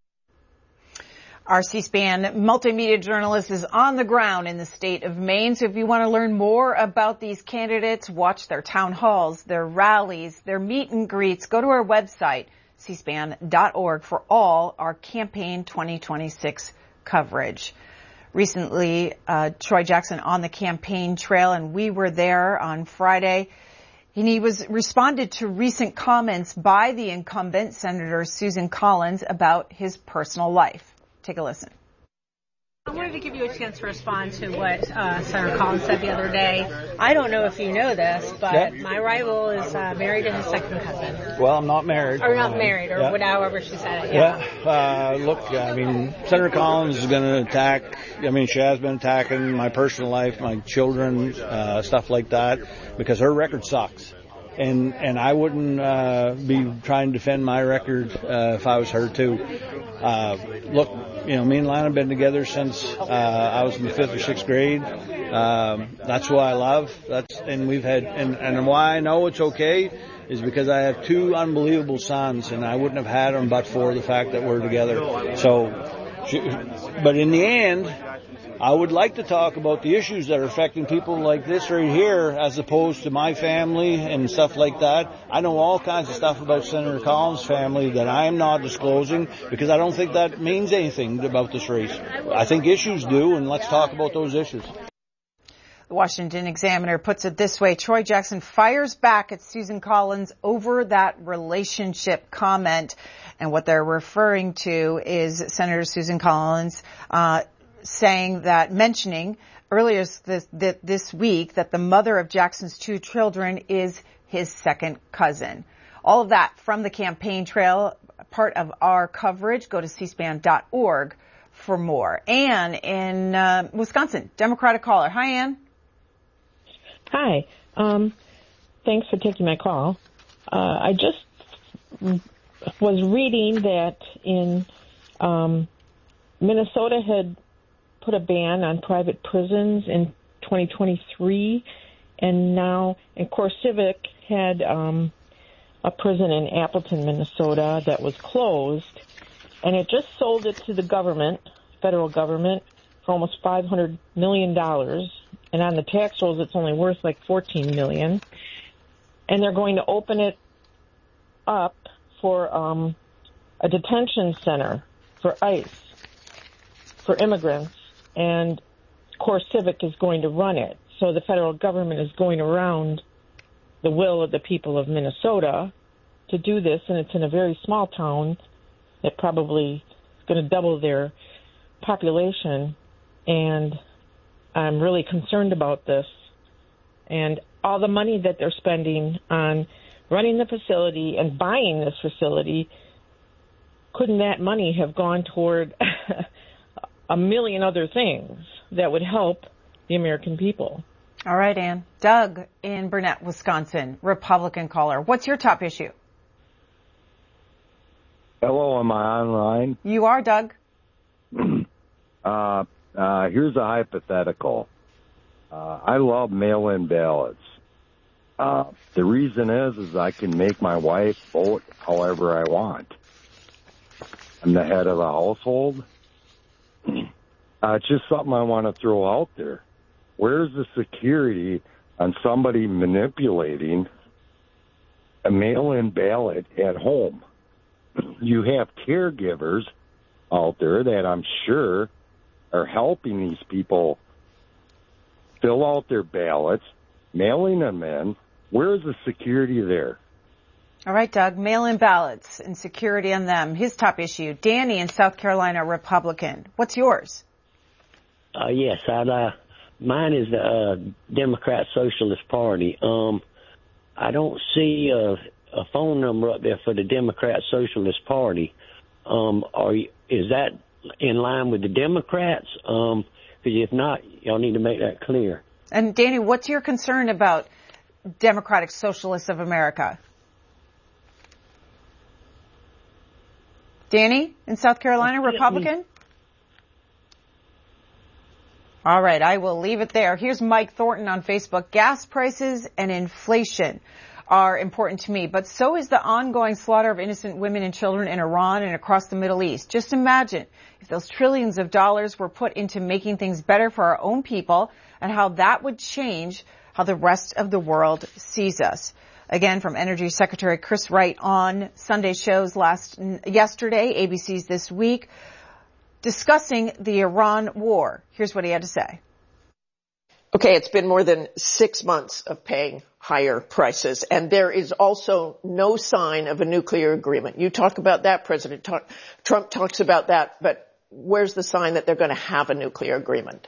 Our C-SPAN multimedia journalist is on the ground in the state of Maine. So if you want to learn more about these candidates, watch their town halls, their rallies, their meet and greets, go to our website, c span dot org, for all our campaign twenty twenty-six coverage. Recently, uh, Troy Jackson on the campaign trail, and we were there on Friday. And he was responded to recent comments by the incumbent, Senator Susan Collins, about his personal life. Take a listen. I wanted to give you a chance to respond to what uh, Senator Collins said the other day. I don't know if you know this, but yeah. My rival is uh, married to his second cousin. Well, I'm not married. Or not married, or yeah. however she said it. Yeah. Well, uh, look, I mean, Senator Collins is going to attack, I mean, she has been attacking my personal life, my children, uh, stuff like that, because her record sucks. And and I wouldn't uh, be trying to defend my record uh, if I was her too. Uh, look, you know, me and Lana have been together since uh, I was in the fifth or sixth grade. Um, that's who I love. That's and we've had and and why I know it's okay is because I have two unbelievable sons, and I wouldn't have had them but for the fact that we're together. So, but in the end, I would like to talk about the issues that are affecting people like this right here as opposed to my family and stuff like that. I know all kinds of stuff about Senator Collins' family that I am not disclosing because I don't think that means anything about this race. I think issues do, and let's talk about those issues. The Washington Examiner puts it this way. Troy Jackson fires back at Susan Collins over that relationship comment. And what they're referring to is Senator Susan Collins uh saying that, mentioning earlier this, this week that the mother of Jackson's two children is his second cousin. All of that from the campaign trail, part of our coverage. Go to c span dot org for more. Ann in uh, Wisconsin, Democratic caller. Hi, Ann. Hi. Um, thanks for taking my call. Uh, I just was reading that in um, Minnesota had put a ban on private prisons in twenty twenty-three, and now, and CoreCivic had um, a prison in Appleton, Minnesota that was closed, and it just sold it to the government, federal government, for almost five hundred million dollars. And on the tax rolls, it's only worth like fourteen million dollars. And they're going to open it up for um, a detention center for ICE, for immigrants. And CoreCivic is going to run it. So the federal government is going around the will of the people of Minnesota to do this, and it's in a very small town that probably is going to double their population. And I'm really concerned about this. And all the money that they're spending on running the facility and buying this facility, couldn't that money have gone toward a million other things that would help the American people? All right, Ann. Doug in Burnett, Wisconsin, Republican caller. What's your top issue? Hello, am I online? You are, Doug. uh, uh, here's a hypothetical. Uh, I love mail-in ballots. Uh, the reason is, is I can make my wife vote however I want. I'm the head of the household. Uh, it's just something I want to throw out there. Where's the security on somebody manipulating a mail-in ballot at home? You have caregivers out there that I'm sure are helping these people fill out their ballots, mailing them in. Where's the security there? All right, Doug, mail-in ballots and security on them. His top issue. Danny in South Carolina, Republican. What's yours? Uh, yes, I'd, uh, mine is the uh, Democrat Socialist Party. Um, I don't see a, a phone number up there for the Democrat Socialist Party. Um, are you, is that in line with the Democrats? Um, because if not, y'all need to make that clear. And Danny, what's your concern about Democratic Socialists of America? Danny in South Carolina, Republican? All right, I will leave it there. Here's Mike Thornton on Facebook. Gas prices and inflation are important to me, but so is the ongoing slaughter of innocent women and children in Iran and across the Middle East. Just imagine if those trillions of dollars were put into making things better for our own people and how that would change how the rest of the world sees us. Again, from Energy Secretary Chris Wright on Sunday shows last yesterday, A B C's This Week, discussing the Iran war. Here's what he had to say. Okay, it's been more than six months of paying higher prices, and there is also no sign of a nuclear agreement. You talk about that, President Trump talks about that, but where's the sign that they're going to have a nuclear agreement?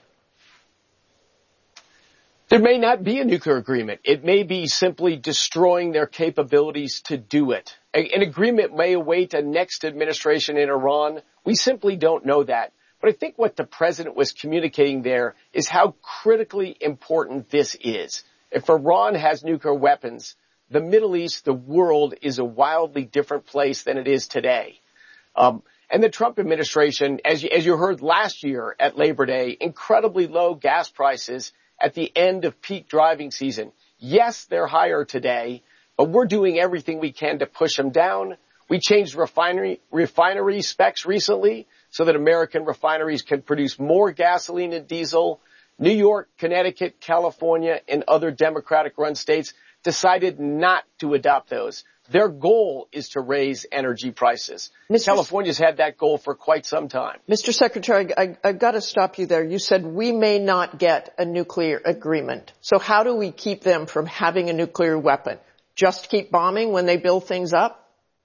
There may not be a nuclear agreement. It may be simply destroying their capabilities to do it. An agreement may await a next administration in Iran. We simply don't know that. But I think what the president was communicating there is how critically important this is. If Iran has nuclear weapons, the Middle East, the world, is a wildly different place than it is today. Um, and the Trump administration, as you, as you heard last year at Labor Day, incredibly low gas prices at the end of peak driving season. Yes, they're higher today, but we're doing everything we can to push them down. We changed refinery, refinery specs recently so that American refineries can produce more gasoline and diesel. New York, Connecticut, California, and other Democratic-run states decided not to adopt those. Their goal is to raise energy prices. Mister California's had that goal for quite some time. Mister Secretary, I, I've got to stop you there. You said we may not get a nuclear agreement. So how do we keep them from having a nuclear weapon? Just keep bombing when they build things up?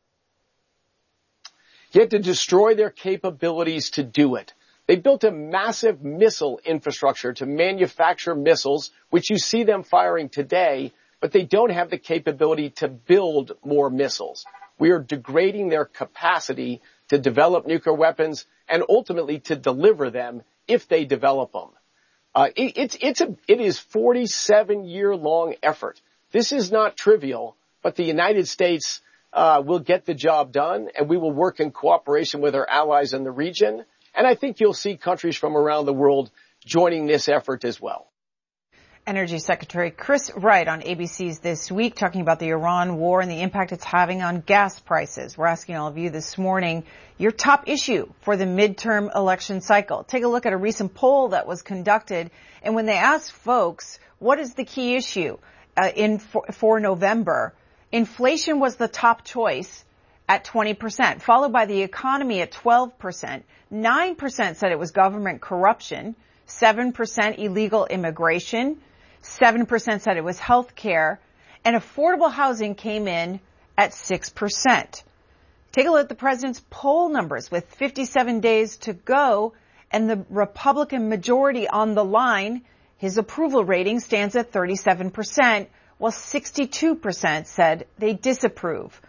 You have to destroy their capabilities to do it. They built a massive missile infrastructure to manufacture missiles, which you see them firing today, but they don't have the capability to build more missiles. We are degrading their capacity to develop nuclear weapons and ultimately to deliver them if they develop them. Uh, it, it's, it's a, it is forty-seven year long effort. This is not trivial, but the United States uh, will get the job done, and we will work in cooperation with our allies in the region. And I think you'll see countries from around the world joining this effort as well. Energy Secretary Chris Wright on A B C's This Week, talking about the Iran war and the impact it's having on gas prices. We're asking all of you this morning your top issue for the midterm election cycle. Take a look at a recent poll that was conducted, and when they asked folks, what is the key issue uh, in for, for November, inflation was the top choice at twenty percent, followed by the economy at twelve percent. nine percent said it was government corruption, seven percent illegal immigration, seven percent said it was health care, and affordable housing came in at six percent. Take a look at the president's poll numbers with fifty-seven days to go and the Republican majority on the line. His approval rating stands at thirty-seven percent, while sixty-two percent said they disapprove.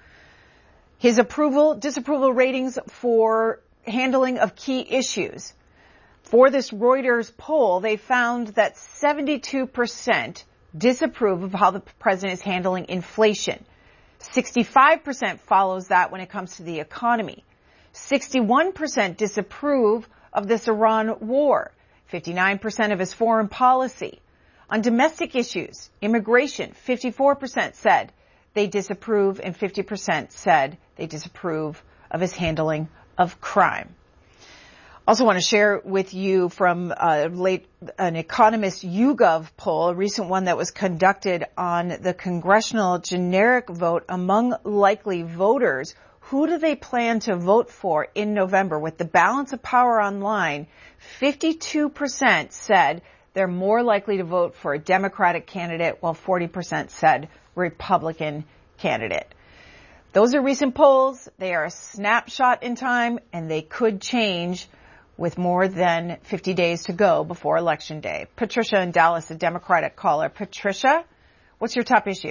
His approval, disapproval ratings for handling of key issues. For this Reuters poll, they found that seventy-two percent disapprove of how the president is handling inflation. sixty-five percent follows that when it comes to the economy. sixty-one percent disapprove of this Iran war. fifty-nine percent of his foreign policy. On domestic issues, immigration, fifty-four percent said they disapprove, and fifty percent said they disapprove of his handling of crime. Also want to share with you from uh, late, an Economist YouGov poll, a recent one that was conducted on the congressional generic vote among likely voters. Who do they plan to vote for in November? With the balance of power online, fifty-two percent said they're more likely to vote for a Democratic candidate, while forty percent said Republican candidate. Those are recent polls. They are a snapshot in time, and they could change with more than fifty days to go before Election Day. Patricia in Dallas, a Democratic caller. Patricia, what's your top issue?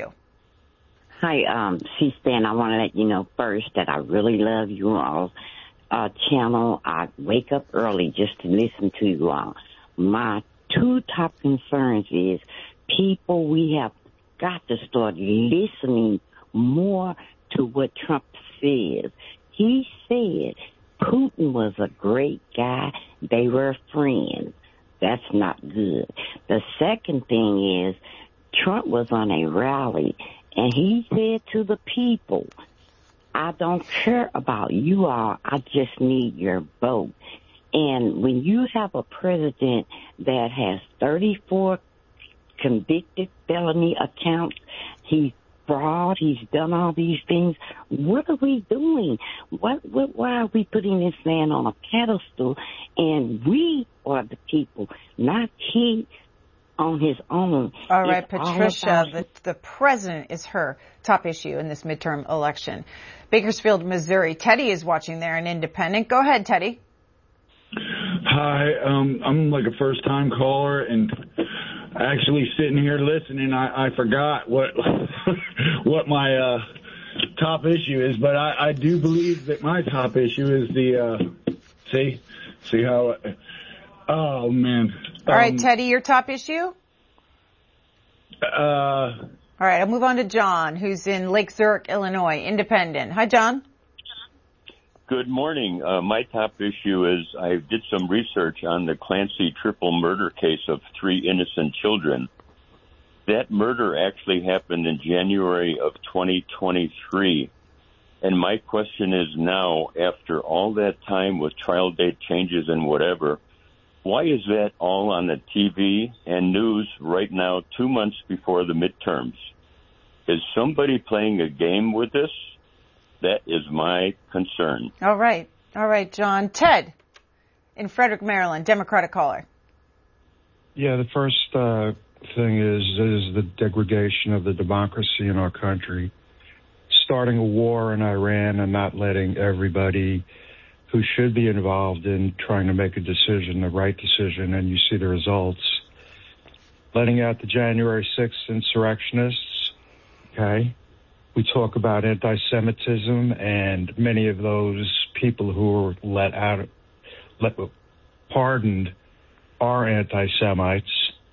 Hi, um, C-SPAN. I want to let you know first that I really love you all uh, channel. I wake up early just to listen to you all. My two top concerns is people, we have got to start listening more to what Trump says. He said Putin was a great guy. They were friends. That's not good. The second thing is Trump was on a rally, and he said to the people, I don't care about you all. I just need your vote. And when you have a president that has thirty-four convicted felony accounts, he's fraud, he's done all these things. What are we doing? What, what, why are we putting this man on a pedestal? And we are the people, not he on his own. All right, it's Patricia, all the, the president is her top issue in this midterm election. Bakersfield, Missouri. Teddy is watching there, an independent. Go ahead, Teddy. Hi, um, I'm like a first-time caller, and actually sitting here listening, I, I forgot what what my uh, top issue is, but I, I do believe that my top issue is the uh, see see how oh man. All right, um, Teddy, your top issue. Uh, All right, I'll move on to John, who's in Lake Zurich, Illinois, independent. Hi, John. Good morning. Uh, my top issue is I did some research on the Clancy triple murder case of three innocent children. That murder actually happened in January of twenty twenty-three. And my question is now, after all that time with trial date changes and whatever, why is that all on the T V and news right now, two months before the midterms? Is somebody playing a game with this? That is my concern. All right. All right, John. Ted in Frederick, Maryland, Democratic caller. Yeah, the first uh, thing is is the degradation of the democracy in our country. Starting a war in Iran and not letting everybody who should be involved in trying to make a decision, the right decision, and you see the results. Letting out the January sixth insurrectionists, okay? We talk about anti-Semitism, and many of those people who were let out, let, pardoned, are anti-Semites,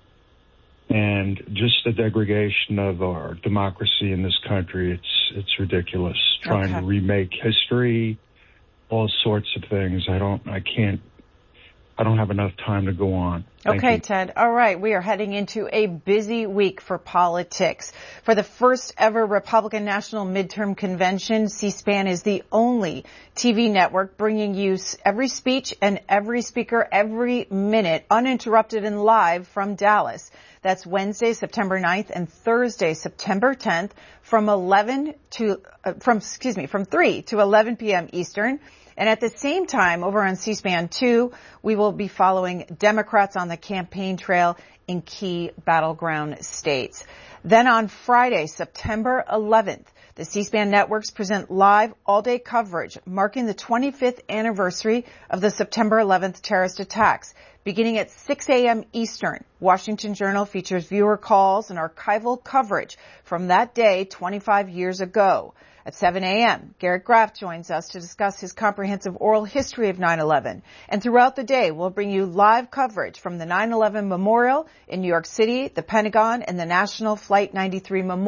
and just the degradation of our democracy in this country, it's it's ridiculous. Trying Okay. to remake history, all sorts of things. I don't, I can't I don't have enough time to go on. Thank okay, you. Ted. All right. We are heading into a busy week for politics. For the first ever Republican National Midterm Convention, C-SPAN is the only T V network bringing you every speech and every speaker every minute, uninterrupted and live from Dallas. That's Wednesday, September ninth and Thursday, September tenth from eleven to, uh, from, excuse me, from three to eleven p.m. Eastern. And at the same time, over on C-SPAN two, we will be following Democrats on the campaign trail in key battleground states. Then on Friday, September eleventh, the C-SPAN networks present live all-day coverage marking the twenty-fifth anniversary of the September eleventh terrorist attacks. Beginning at six a.m. Eastern, Washington Journal features viewer calls and archival coverage from that day twenty-five years ago. At seven a.m., Garrett Graff joins us to discuss his comprehensive oral history of nine eleven. And throughout the day, we'll bring you live coverage from the nine eleven Memorial in New York City, the Pentagon, and the National Flight ninety-three Memorial.